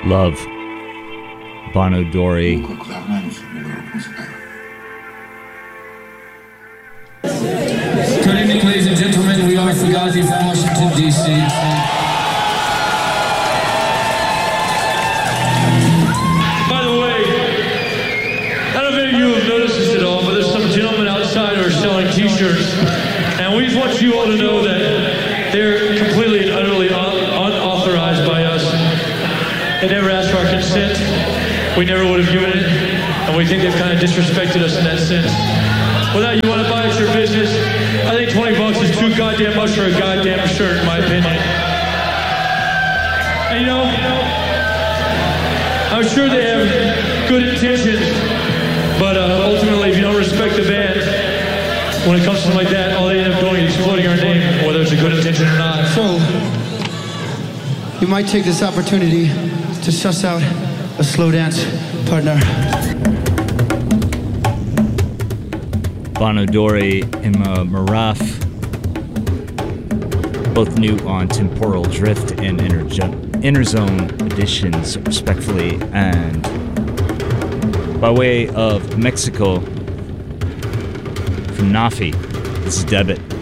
Love, Bono Dori. Good evening, ladies and gentlemen. We are Fugazi from Washington, D.C. By the way, I don't know if any of you have noticed this at all, but there's some gentlemen outside who are selling t-shirts, and we just want you all to know that they're completely and utterly unauthorized by us. They never asked for our consent. We never would have given it, and we think they've kind of disrespected us in that sense. With that, you want to buy, it's your business. I think $20 is too goddamn much for a goddamn shirt, in my opinion. And you know, I'm sure they have good intentions, but ultimately, if you don't respect the band, when it comes to something like that, all they end up doing is floating our name, whether it's a good intention or not. So, you might take this opportunity to suss out a slow dance partner. Bono Dori, Emma Maraf, both new on Temporal Drift and Inner Zone editions, respectfully. And by way of Mexico, from Nafi, this is Debit.